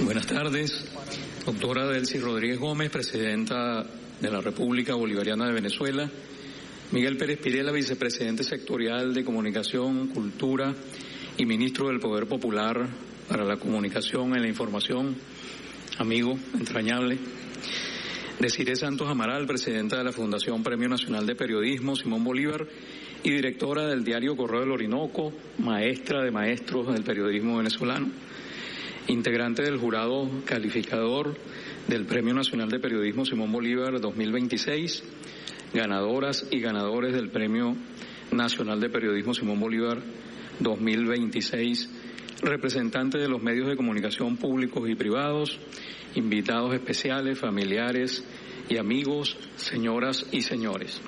Buenas tardes, doctora Delcy Rodríguez Gómez, presidenta de la República Bolivariana de Venezuela, Miguel Pérez Pirela, vicepresidente sectorial de Comunicación, Cultura y ministro del Poder Popular para la Comunicación y la Información, amigo entrañable, Desiree Santos Amaral, presidenta de la Fundación Premio Nacional de Periodismo Simón Bolívar y directora del diario Correo del Orinoco, maestra de maestros del periodismo venezolano, integrante del jurado calificador del Premio Nacional de Periodismo Simón Bolívar 2026, ganadoras y ganadores del Premio Nacional de Periodismo Simón Bolívar 2026, representantes de los medios de comunicación públicos y privados, invitados especiales, familiares y amigos, señoras y señores.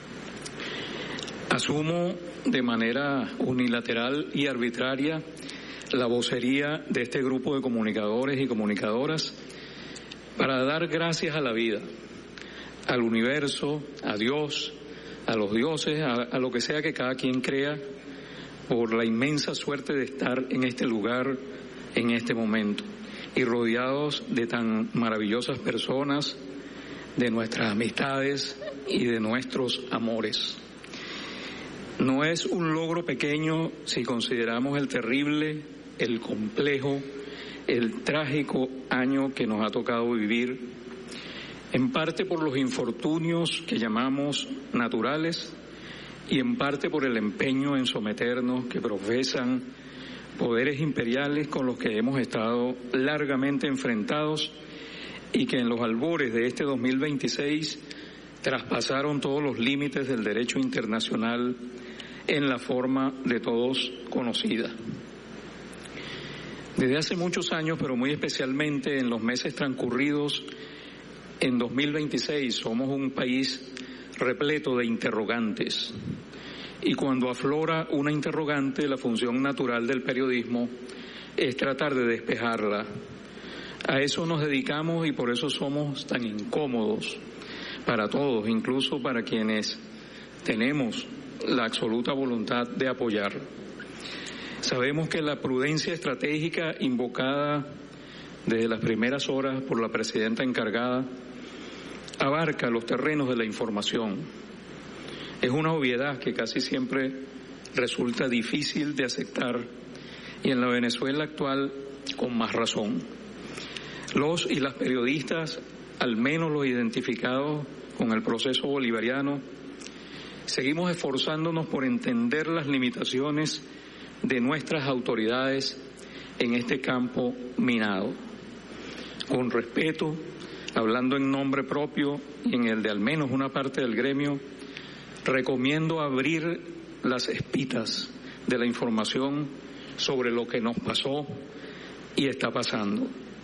Asumo de manera unilateral y arbitraria la vocería de este grupo de comunicadores y comunicadoras para dar gracias a la vida, al universo, a Dios, a los dioses, a lo que sea que cada quien crea, por la inmensa suerte de estar en este lugar, en este momento, y rodeados de tan maravillosas personas, de nuestras amistades y de nuestros amores. No es un logro pequeño si consideramos el terrible, el complejo, el trágico año que nos ha tocado vivir, en parte por los infortunios que llamamos naturales y en parte por el empeño en someternos que profesan poderes imperiales con los que hemos estado largamente enfrentados y que en los albores de este 2026 traspasaron todos los límites del derecho internacional en la forma de todos conocida. Desde hace muchos años, pero muy especialmente en los meses transcurridos en 2026, somos un país repleto de interrogantes. Y cuando aflora una interrogante, la función natural del periodismo es tratar de despejarla. A eso nos dedicamos y por eso somos tan incómodos para todos, incluso para quienes tenemos la absoluta voluntad de apoyar. Sabemos que la prudencia estratégica invocada desde las primeras horas por la presidenta encargada abarca los terrenos de la información. Es una obviedad que casi siempre resulta difícil de aceptar y en la Venezuela actual con más razón. Los y las periodistas, al menos los identificados con el proceso bolivariano, seguimos esforzándonos por entender las limitaciones de nuestras autoridades en este campo minado. Con respeto, hablando en nombre propio y en el de al menos una parte del gremio, recomiendo abrir las espitas de la información sobre lo que nos pasó y está pasando.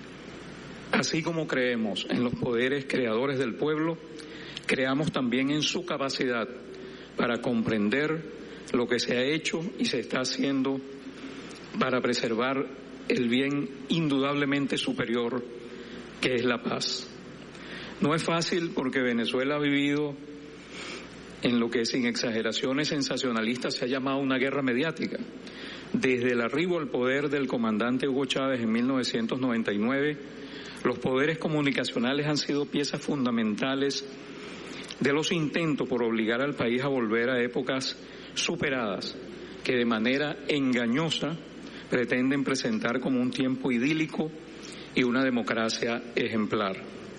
Así como creemos en los poderes creadores del pueblo, creamos también en su capacidad para comprender lo que se ha hecho y se está haciendo para preservar el bien indudablemente superior que es la paz. No es fácil porque Venezuela ha vivido en lo que sin exageraciones sensacionalistas se ha llamado una guerra mediática. Desde el arribo al poder del comandante Hugo Chávez en 1999, los poderes comunicacionales han sido piezas fundamentales de los intentos por obligar al país a volver a épocas superadas que de manera engañosa pretenden presentar como un tiempo idílico y una democracia ejemplar.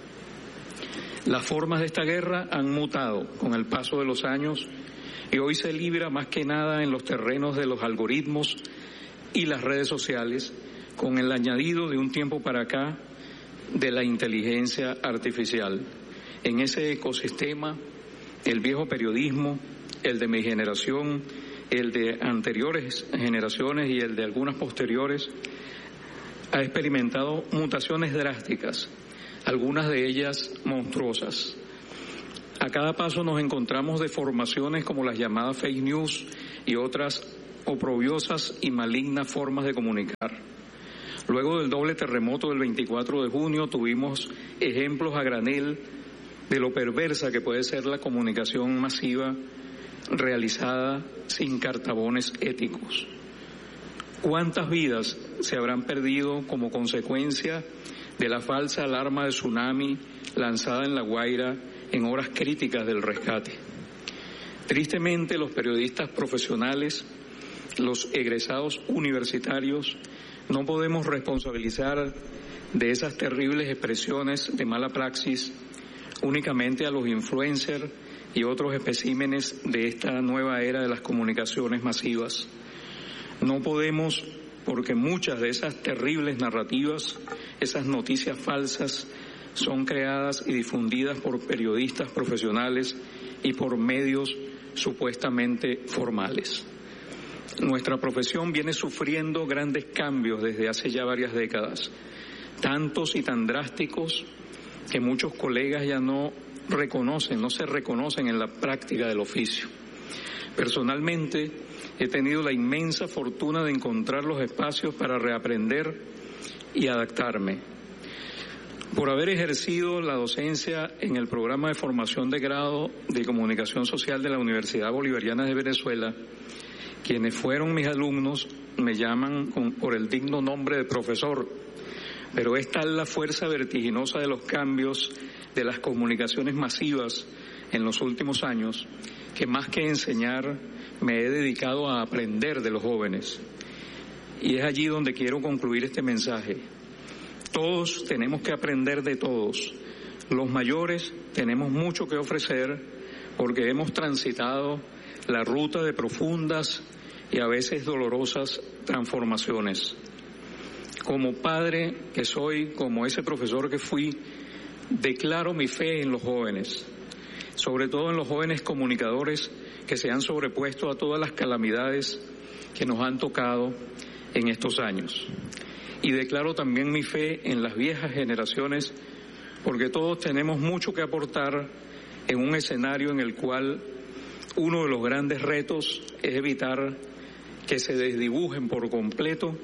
Las formas de esta guerra han mutado con el paso de los años y hoy se libra más que nada en los terrenos de los algoritmos y las redes sociales, con el añadido de un tiempo para acá de la inteligencia artificial. En ese ecosistema, el viejo periodismo, el de mi generación, el de anteriores generaciones y el de algunas posteriores, ha experimentado mutaciones drásticas, algunas de ellas monstruosas. A cada paso nos encontramos deformaciones como las llamadas fake news y otras oprobiosas y malignas formas de comunicar. Luego del doble terremoto del 24 de junio tuvimos ejemplos a granel de lo perversa que puede ser la comunicación masiva realizada sin cartabones éticos. ¿Cuántas vidas se habrán perdido como consecuencia de la falsa alarma de tsunami lanzada en La Guaira en horas críticas del rescate. Tristemente, los periodistas profesionales, los egresados universitarios, no podemos responsabilizar de esas terribles expresiones de mala praxis únicamente a los influencers y otros especímenes de esta nueva era de las comunicaciones masivas. No podemos, porque muchas de esas terribles narrativas, esas noticias falsas, son creadas y difundidas por periodistas profesionales y por medios supuestamente formales. Nuestra profesión viene sufriendo grandes cambios desde hace ya varias décadas, tantos y tan drásticos que muchos colegas ya no se reconocen en la práctica del oficio. Personalmente, he tenido la inmensa fortuna de encontrar los espacios para reaprender y adaptarme. Por haber ejercido la docencia en el programa de formación de grado de Comunicación Social de la Universidad Bolivariana de Venezuela, quienes fueron mis alumnos me llaman por el digno nombre de profesor, pero es tal la fuerza vertiginosa de los cambios de las comunicaciones masivas en los últimos años, que más que enseñar me he dedicado a aprender de los jóvenes. Y es allí donde quiero concluir este mensaje. Todos tenemos que aprender de todos. Los mayores tenemos mucho que ofrecer porque hemos transitado la ruta de profundas y a veces dolorosas transformaciones. Como padre que soy, como ese profesor que fui, declaro mi fe en los jóvenes, sobre todo en los jóvenes comunicadores que se han sobrepuesto a todas las calamidades que nos han tocado en estos años. Y declaro también mi fe en las viejas generaciones, porque todos tenemos mucho que aportar en un escenario en el cual uno de los grandes retos es evitar que se desdibujen por completo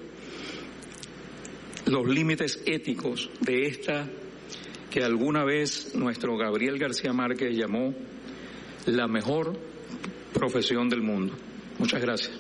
los límites éticos de esta que alguna vez nuestro Gabriel García Márquez llamó la mejor profesión del mundo. Muchas gracias.